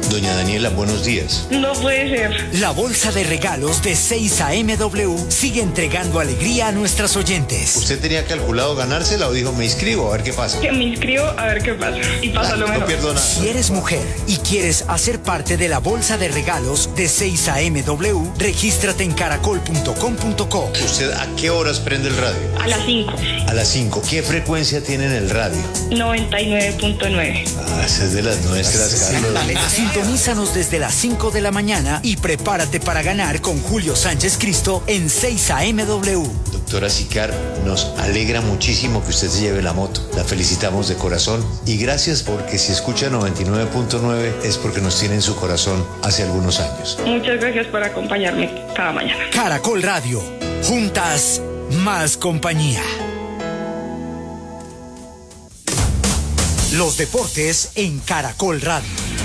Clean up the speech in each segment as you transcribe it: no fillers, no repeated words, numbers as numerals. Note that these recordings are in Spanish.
Doña Daniela, buenos días. No puede ser. La bolsa de regalos de 6 a.m.w. sigue entregando alegría a nuestras oyentes. ¿Usted tenía calculado ganársela o dijo me inscribo a ver qué pasa? Que me inscribo a ver qué pasa. Y pasa lo mejor. No pierdo nada. Si eres mujer y quieres hacer parte de la bolsa de regalos de 6 a.m.w, regístrate en caracol.com.co. ¿Usted a qué horas prende el radio? A las 5. A las 5. ¿Qué frecuencia tiene en el radio? 99.9. Ah, esa es de las nuestras, Carlos. Sintonízanos desde las 5 de la mañana y prepárate para ganar con Julio Sánchez Cristo en 6 a.m.w. Doctora Sicar, nos alegra muchísimo que usted se lleve la moto. La felicitamos de corazón y gracias porque si escucha 99.9 es porque nos tiene en su corazón hace algunos años. Muchas gracias por acompañarme cada mañana. Caracol Radio. Juntas, más compañía. Los deportes en Caracol Radio.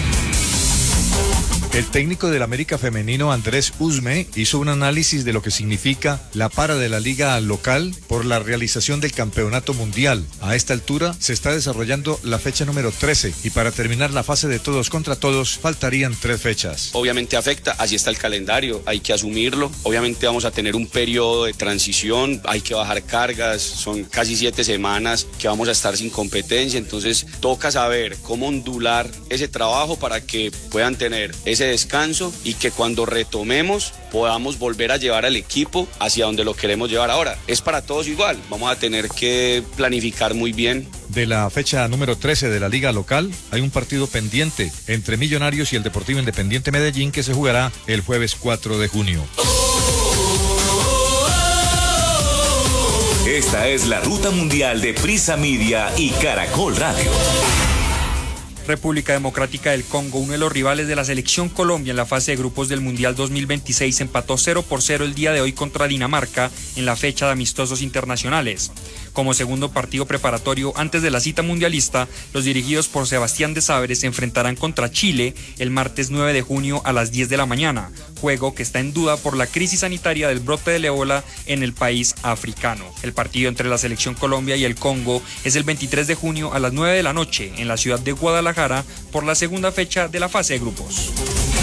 El técnico del América Femenino, Andrés Usme, hizo un análisis de lo que significa la para de la liga local por la realización del campeonato mundial. A esta altura se está desarrollando la fecha número 13 y para terminar la fase de todos contra todos faltarían 3 fechas. Obviamente afecta, así está el calendario, hay que asumirlo. Obviamente vamos a tener un periodo de transición, hay que bajar cargas, son casi 7 semanas que vamos a estar sin competencia, entonces toca saber cómo ondular ese trabajo para que puedan tener ese descanso y que cuando retomemos podamos volver a llevar al equipo hacia donde lo queremos llevar. Ahora, es para todos igual, vamos a tener que planificar muy bien. De la fecha número 13 de la liga local, hay un partido pendiente entre Millonarios y el Deportivo Independiente Medellín que se jugará el jueves 4 de junio. Esta es la ruta mundial de Prisa Media y Caracol Radio. República Democrática del Congo, uno de los rivales de la selección Colombia en la fase de grupos del Mundial 2026, empató 0-0 el día de hoy contra Dinamarca en la fecha de amistosos internacionales. Como segundo partido preparatorio antes de la cita mundialista, los dirigidos por Sebastián de Sabres se enfrentarán contra Chile el martes 9 de junio a las 10 de la mañana, juego que está en duda por la crisis sanitaria del brote del ébola en el país africano. El partido entre la selección Colombia y el Congo es el 23 de junio a las 9 de la noche en la ciudad de Guadalajara por la segunda fecha de la fase de grupos.